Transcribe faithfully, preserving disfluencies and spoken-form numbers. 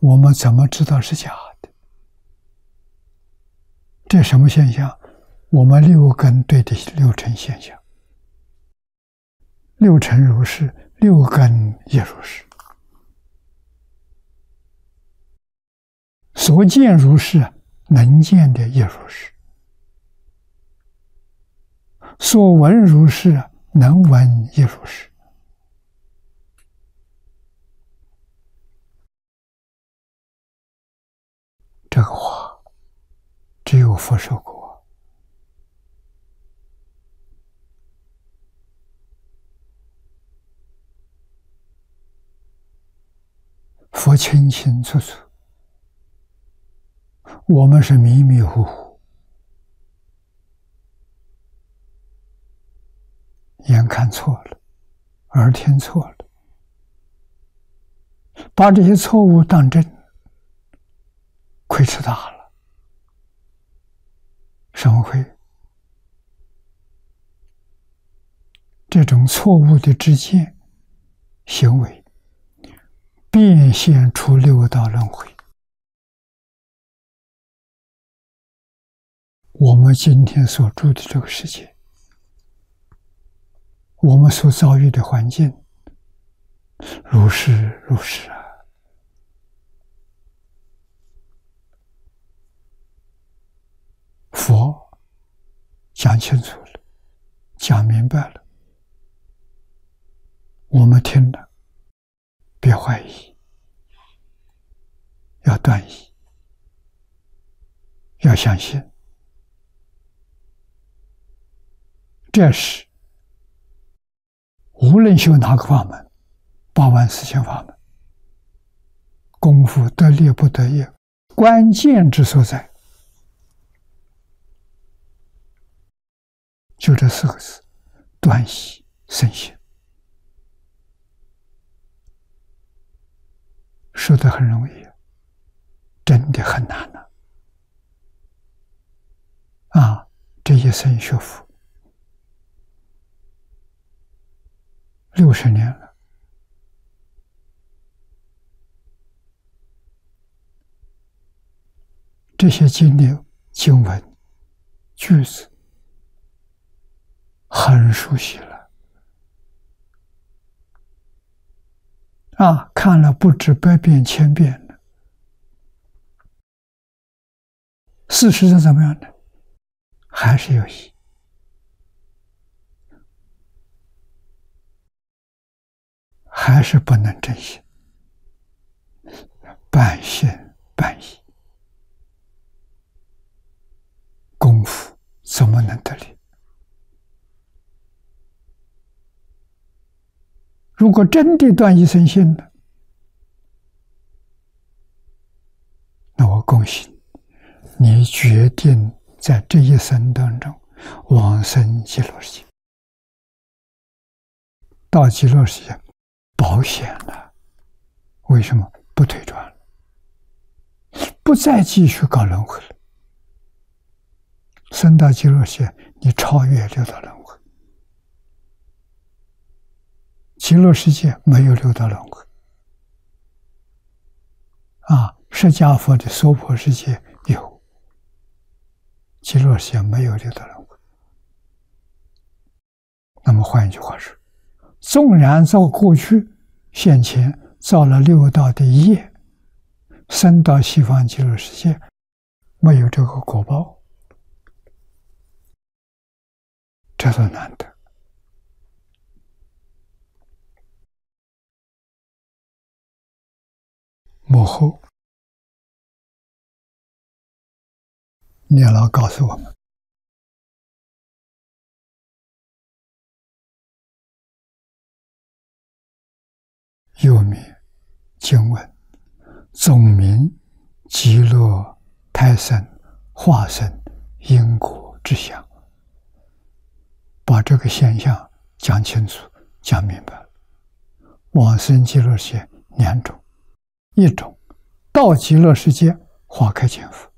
我们怎么知道是假的？这什么现象？我们六根对的六尘现象，六尘如是，六根也如是。所见如是，能见的也如是；所闻如是，能闻也如是。这个话只有佛说过。佛清清楚楚，我们是迷迷糊糊，眼看错了，耳听错了，把这些错误当真，亏吃大了。什么亏？这种错误的知见行为变现出六道轮回。我们今天所住的这个世界，我们所遭遇的环境，如是如是啊。佛讲清楚了，讲明白了，我们听了，别怀疑，要断疑，要相信。这是无论修哪个法门，八万四千法门，功夫得力不得力，关键之所在，就这四个字：断疑生信。说得很容易，真的很难呢、啊。啊，这一生学佛六十年了，这些经历、经文、句子很熟悉了啊，看了不止百遍、千遍了。事实上怎么样呢？还是有疑，还是不能真信，半信半疑，功夫怎么能得力？如果真的断疑生信了，那我恭喜你，你决定在这一生当中往生极乐世界。到极乐世界保险了，为什么？不退转了，不再继续搞轮回了。升到极乐世界，你超越六道轮回。极乐世界没有六道轮回啊，释迦佛的娑婆世界有，极乐世界没有六道轮回。那么换一句话说，纵然造过去现前造了六道的业，升到西方极乐世界没有这个果报，这是难得。幕后念老告诉我们，又名经文总名极乐胎生化身因果之相，把这个现象讲清楚讲明白了。往生极乐世界两种，一种到极乐世界花开见佛，